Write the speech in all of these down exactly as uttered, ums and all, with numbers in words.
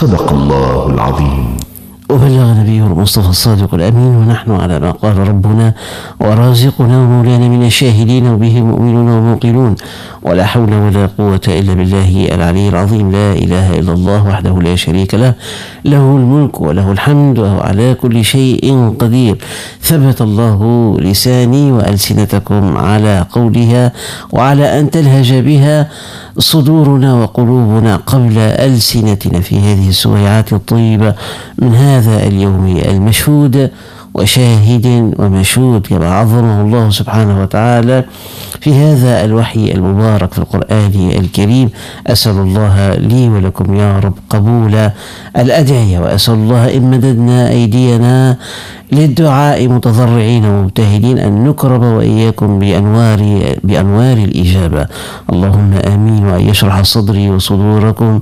صدق الله العظيم. وبلغ نبيه المصطفى الصادق الأمين، ونحن على ما قال ربنا ورازقنا ومولانا من الشاهدين وبه مؤمنون وموقنون، ولا حول ولا قوة إلا بالله العلي العظيم. لا إله إلا الله وحده لا شريك له، له الملك وله الحمد وهو على كل شيء قدير. ثبت الله لساني وألسنتكم على قولها، وعلى أن تلهج بها صدورنا وقلوبنا قبل ألسنتنا في هذه السويعات الطيبة من هذا اليوم المشهود وشاهد ومشهود كما عظمه الله سبحانه وتعالى في هذا الوحي المبارك في القرآن الكريم. أسأل الله لي ولكم يا رب قبول الأدعية، وأسأل الله إن مددنا أيدينا للدعاء متضرعين ومبتهلين أن نكرم وإياكم بأنوار بأنوار الإجابة. اللهم آمين. وأن يشرح صدري وصدوركم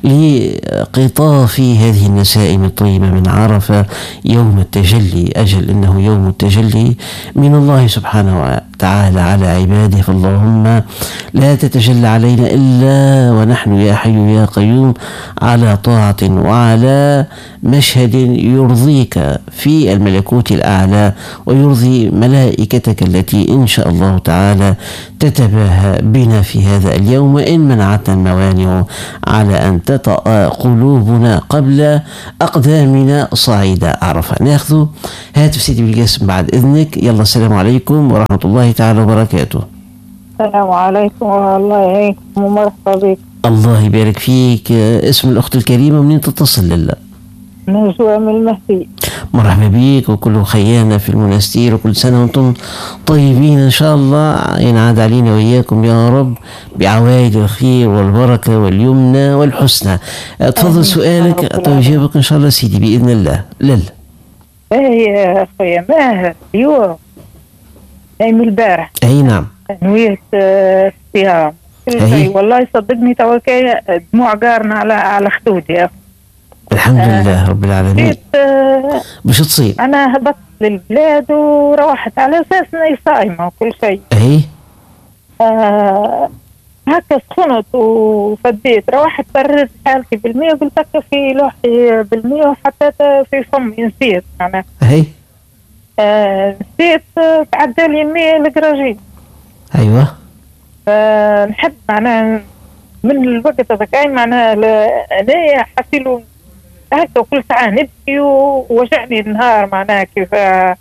لقطاف هذه النسائم الطيبة من عرفة يوم التجلي. أجل إنه يوم التجلي من الله سبحانه وتعالى على عباده، فاللهم لا تتجلى علينا إلا ونحن يا حي يا قيوم على طاعة وعلى مشهد يرضيك في الملكوت الأعلى ويرضي ملائكتك التي إن شاء الله تعالى تتباهى بنا في هذا اليوم، وإن منعتنا الموانع على أن تطأ قلوبنا قبل أقدامنا صعيد عرفة. ناخذ هاتف سيدي بالقاسم بعد إذنك. يلا، السلام عليكم ورحمة الله تعالى وبركاته. السلام عليكم والله يعينكم ومرحبا بك. الله يبارك فيك. اسم الأخت الكريمة منين تتصل لله؟ نجوى من المهدي. مرحبا بيك وكل خيانة في المنستير، وكل سنة وانتم طيبين إن شاء الله. ينعاد علينا وإياكم يا رب بعوائد الخير والبركة واليمنى والحسنى. تفضل سؤالك توجيبك إن شاء الله سيدي بإذن الله. لل ايه يا أخويا ماهر اليوم نايم البارح. أي نعم. نويت الصيام كل شيء، والله صدقني توكي دموع قارنا على على خدودي يا أخي. الحمد آه لله رب العالمين. آه باش تصيم؟ أنا هبطت للبلاد وروحت على أساس إني صايمة وكل شيء. أي آه هكا سخنت وفديت، روحت بردت حالتي بالمية وقلت لك في لوحي بالمية وحطيت في فمي نسيت أنا. أي آه نسيت تعدى لي المية الجراجين. أيوة. فنحب معناها من الوقت هذاك معناها أنا حسيلو هكا وكل ساعة نبكي ووجعني النهار معناها كيف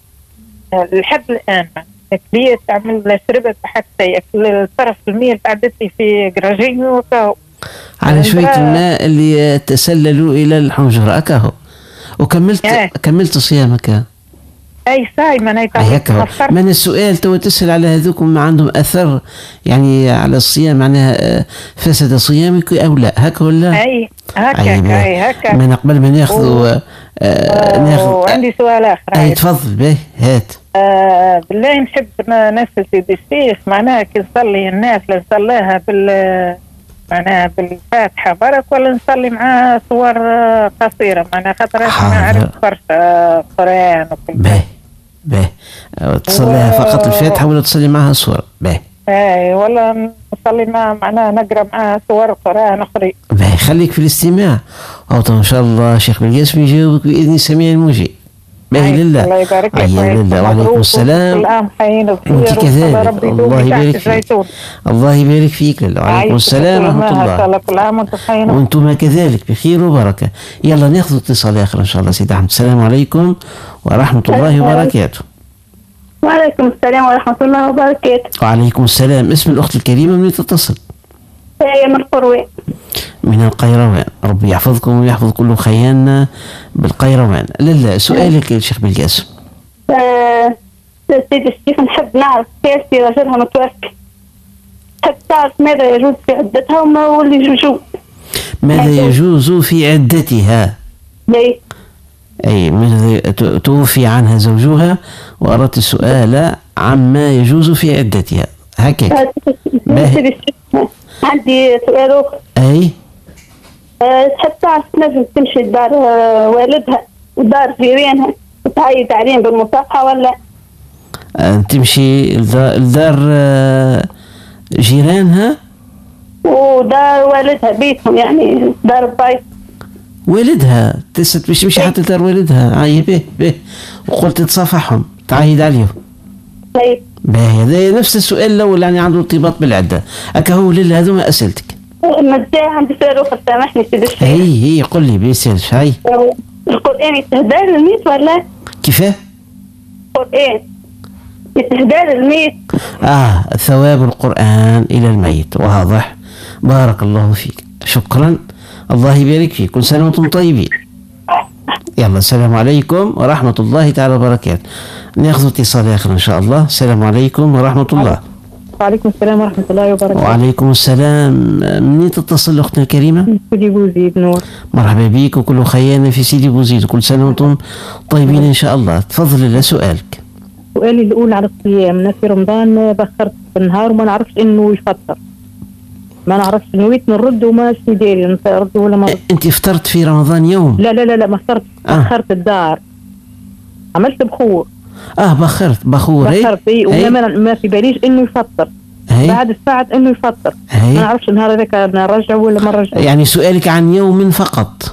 لحد الآن. كليت تعمل شربت حتى الطرف المية اللي تعدت لي في جراجين وكاو على شوية الماء اللي تسللوا إلى الحنجرة أكاهو. وكملت آه. كملت صيامك؟ أي صايمة أنا هيك. من السؤال تو تسأل على هذوكم ما عندهم أثر يعني على الصيام، معناها فسد صيامك أو لا؟ هكا ولا؟ أي هكا. أي هكا. من قبل ما ناخذ آه ناخذ عندي سؤال آخر. أي تفضل به هات. آه بالله نحب نفس سيدي الشيخ معناها كي نصلي الناس نصليها بال معناها بالفاتحة برك ولا نصلي معاه صور قصيرة معناها خاطر ما أعرف برشا قرآن وكل شيء. باهي تصليها فقط الفاتحة ولا تصلي معها صور؟ باهي. اي ولا نصلي معها معناها نقرأ معها صور قرآن أخرى. باهي خليك في الاستماع. أو إن شاء الله شيخ بالقاسم يجاوبك بإذن السميع المجيب. باهي لله. الله يبارك لك. عيا لله. وعليكم السلام. وانت كذلك. الله يبارك فيك. الله يبارك فيك لله. وعليكم السلام ورحمة الله. وانتم كذلك بخير وبركة. يلا ناخذ اتصال آخر إن شاء الله سيدي أحمد. السلام عليكم ورحمة الله وبركاته. وعليكم السلام ورحمة الله وبركاته. وعليكم السلام. اسم الأخت الكريمة من تتصل؟ هي من القروان. من القيروان. ربي يحفظكم ويحفظ كل خياننا بالقيروان. لا سؤالك يا شيخ بالقاسم. آه سيدي الشيخ نحب نعرف كيف رجلها متوفي، نحب تعرف ماذا يجوز في عدتها وما هو اللي يجوز. ماذا يجوز في عدتها؟ ليه؟ أي ماذا توفي عنها زوجها وأردت السؤال عما يجوز في عدتها هكذا. عندي سؤال آخر. أي أه تحب تعرف تنجم تمشي لدار أه والدها ودار جيرانها وتعيد عليهم بالمصافحة ولا؟ أه تمشي لدار أه جيرانها ودار والدها بيتهم يعني دار البيت. والدها تست باش تمشي حتى لدار والدها. هاي به به وقلت تصافحهم تعيد عليهم. طيب باهي هذا نفس السؤال الاول يعني عنده ارتباط بالعده. هكا هو لله هذوما اسئلتك. مازال عندي سؤال اخر سامحني سيدي الشيخ. هي هي قل لي بيسالش. هاي القرآن يستهدى للميت ولا؟ كيفاه؟ القرآن يستهدى للميت. اه ثواب القرآن الى الميت. واضح. بارك الله فيك. شكرا. الله يبارك فيك. كل سنة وانتم طيبين. يلا السلام عليكم ورحمة الله تعالى وبركاته. ناخذ اتصال آخر إن شاء الله. السلام عليكم ورحمة الله. وعليكم السلام ورحمة الله وبركاته. وعليكم السلام. منين تتصل أختنا الكريمة؟ سيدي بوزيد نور. مرحبا بك وكل خيانة في سيدي بوزيد. كل سنة وانتم طيبين إن شاء الله. تفضل إلى سؤالك. سؤالي الأول على الصيام. أنا في رمضان بخرت في النهار وما نعرفش إنه يفطر. ما نعرفش نويت نرد وما شنو داير نرد ولا ما رد. أنت فطرت في رمضان يوم؟ لا لا لا لا ما فطرت. بخرت الدار. عملت بخور. اه بخرت بخور. بخرت اي وما ما في باليش انه يفطر. هي. بعد الساعة انه يفطر. هي. ما نعرفش النهار هذاك نرجع ولا ما نرجع. يعني سؤالك عن يوم فقط.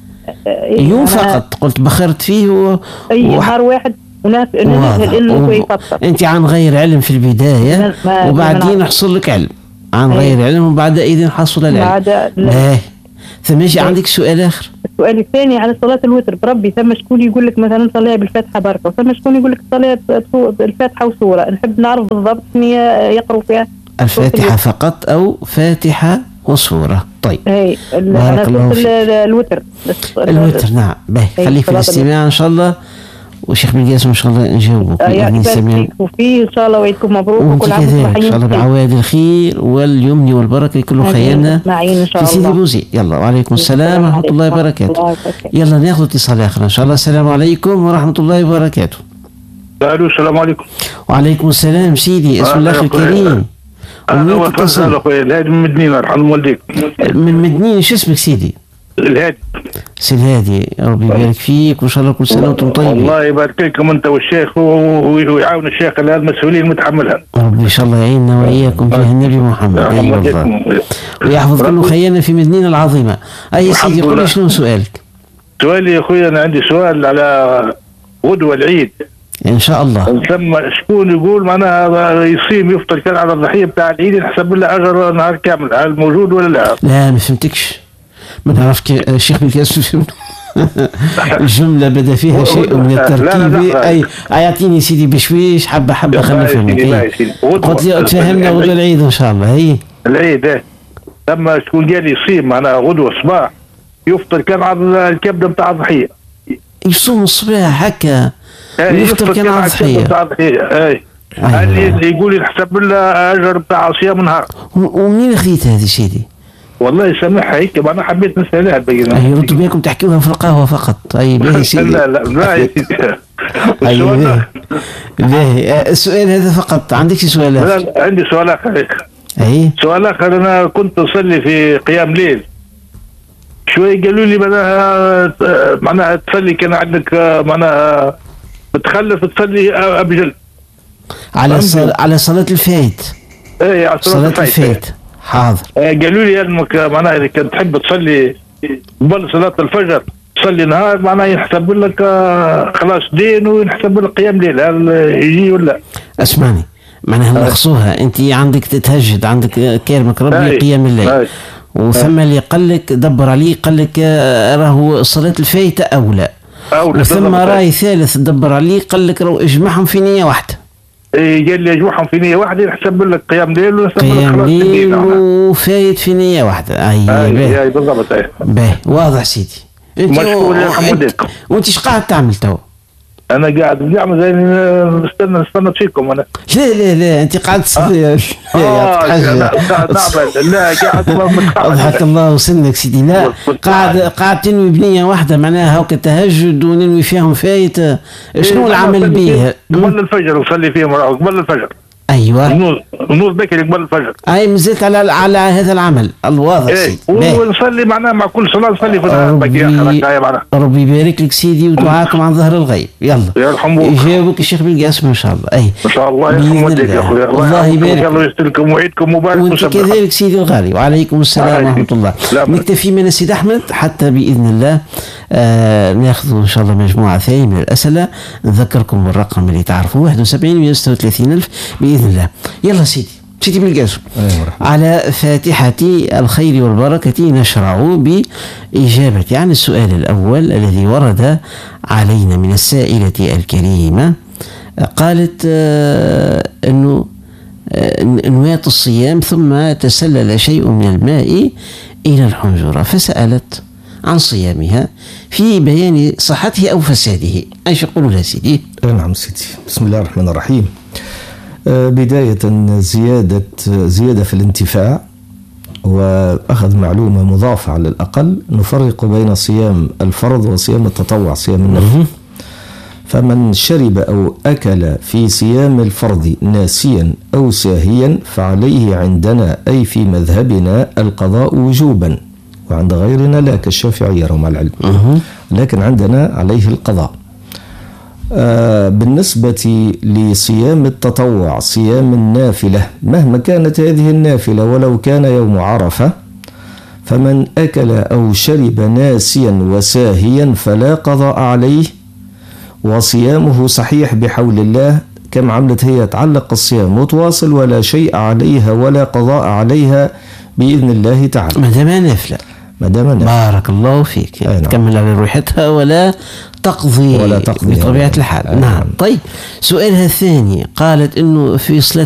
إيه يوم فقط قلت بخرت فيه و... اي و... نهار واحد ونسهل انه و... يفطر. انت عن غير علم في البداية وبعدين حصل لك علم عن غير علم وبعد اذن حصل العلم. بعد لا ثماشي عندك سؤال اخر. السؤال الثاني على صلاة الوتر. بربي ثم شكون يقول لك مثلا صليها بالفاتحة بركة وثم شكون يقول لك صليها بالفاتحة وسورة. نحب نعرف بالضبط شنو يقرأوا فيها. الفاتحة فقط أو فاتحة وسورة. طيب. اي بارك الله فيك. الوتر. الوتر نعم. باهي خليك في الاستماع إن شاء الله وشيخ بن قاسم إن شاء الله نجاوبك. يعني سميع وفيه إن شاء الله ويدكم مبروك وكل عام وانتم إن شاء الله بعوائد الخير واليمن والبركة لكل خيرنا في سيدي بوزيد. يلا وعليكم السلام ورحمة الله وبركاته. يلا ناخذ اتصال آخر إن شاء الله. السلام عليكم ورحمة الله وبركاته. الو السلام عليكم. وعليكم السلام سيدي. اسم الله الكريم. أنا تتصل أخويا الهادي من مدنين يرحم والديك. من مدنين. شو اسمك سيدي؟ الهادي. سي الهادي ربي يبارك فيك وان شاء الله كل سنه وانتم طيبين. الله يبارك فيكم انت والشيخ ويعاون الشيخ على المسؤولين المتحملها. ربي ان شاء الله يعيننا واياكم فيها النبي محمد اي والله ويحفظ كل خيانا في مدنين العظيمه. اي سيدي قل لي شنو سؤالك؟ سؤالي يا اخويا انا عندي سؤال على غدوه العيد ان شاء الله. ثم شكون يقول معناها يصيم يفطر كان على الضحيه بتاع العيد يحسب له اجر نهار كامل. هل موجود ولا لا؟ لا ما فهمتكش. ما نعرفش الشيخ بالكاس الجمله بدا فيها شيء من التركيب. اي اعطيني سيدي بشويش حبه حبه خلينا نفهمك. قلت لي تفهمنا غدوه العيد ان شاء الله. هي العيد ايه ثم شكون قال يصيم معناها غدوه صباح يفطر كان على الكبده بتاع الضحيه. يصوم الصباح هكا يفطر كان على الضحيه. اي اللي يقول يحسب له اجر بتاع صيام نهار. ومنين خذيت هذه سيدي؟ والله سامحها هيك انا حبيت نسالها البينات. اي ردوا بيكم تحكيوها في القهوه فقط. اي باهي سيدي. لا لا لا يا سيدي. اي باهي السؤال هذا فقط. عندك سؤال اخر؟ لا عندي سؤال اخر. اي سؤال اخر. انا كنت اصلي في قيام ليل شوي قالوا لي معناها معناها تصلي كان عندك معناها بتخلف تصلي ابجل على صل... على صلاه الفايت. اي على صلاه الفايت. حاضر. قالوا لي انك معناها اذا كنت تحب تصلي قبل صلاه الفجر تصلي نهار معناها يحسب لك خلاص دين ويحسب لك قيام ليل. هل يجي ولا؟ اسمعني معناها نقصوها. انت عندك تتهجد عندك كرمك ربي قيام الليل وثم اللي قال لك دبر عليه قال لك راهو صلاه الفايته اولى وثم راي ثالث دبر عليه قال لك راهو اجمعهم في نيه واحده. اي قال لي اجمعهم في نيه واحده يحسب لك قيام ليل ويحسب لك قيام ليل وفايت في نيه واحده. اي اي بالضبط. اي باهي واضح سيدي. انت مشكور يا حمودك. وانت ايش قاعد تعمل تو؟ انا قاعد بنعمل زي نستنى نستنى فيكم انا. لا لا لا انت قاعد تصلي. اه لا نعمل لا قاعد اضحك الله وسنك سيدي. لا قاعد قاعد تنوي بنيه واحده معناها هاك التهجد وننوي فيهم فايت. شنو العمل به؟ قبل الفجر نصلي فيهم قبل الفجر. ايوه النور النور بكري قبل الفجر. اي مزيت على على هذا العمل الواضح ايه سيدي. ونصلي معناها مع كل صلاه نصلي في الباقي معناها. ربي يبارك لك سيدي ودعاكم عن ظهر الغيب. يلا يرحمك يجاوبك الشيخ بالقاسم ان شاء الله. اي ان شاء الله يرحم والديك يا اخوي. الله يبارك الله يستركم وعيدكم مبارك. وانت كذلك سيدي الغالي. وعليكم السلام ورحمه الله. نكتفي من السيد احمد حتى باذن الله آه ناخذ ان شاء الله مجموعه ثانيه من الاسئله. نذكركم بالرقم اللي تعرفوه واحد وسبعين مئة وستة وثلاثين ألف باذن الله. يلا سيدي سيدي بالقاسم. على فاتحة الخير والبركة نشرع بإجابة عن السؤال الأول الذي ورد علينا من السائلة الكريمة. قالت آه أنه آه نويت الصيام ثم تسلل شيء من الماء إلى الحنجرة فسألت عن صيامها في بيان صحته أو فساده. ايش يقول لها سيدي؟ نعم سيدي. بسم الله الرحمن الرحيم. بداية زيادة زيادة في الانتفاع وأخذ معلومة مضافة على الأقل. نفرق بين صيام الفرض وصيام التطوع صيام النفل. فمن شرب أو أكل في صيام الفرض ناسيا أو ساهيا فعليه عندنا أي في مذهبنا القضاء وجوبا، وعند غيرنا لا كالشافعية رغم العلم، لكن عندنا عليه القضاء. آه بالنسبة لصيام التطوع صيام النافلة مهما كانت هذه النافلة ولو كان يوم عرفة، فمن أكل أو شرب ناسيا وساهيا فلا قضاء عليه وصيامه صحيح بحول الله. كم عملت هي تعلق الصيام متواصل ولا شيء عليها ولا قضاء عليها بإذن الله تعالى ما دام نافلة. ما دام نافلة بارك الله فيك. يعني تكمل على روحتها ولا تقضي, ولا تقضي بطبيعة الحال. نعم. طيب سؤالها الثاني قالت إنه في صلاة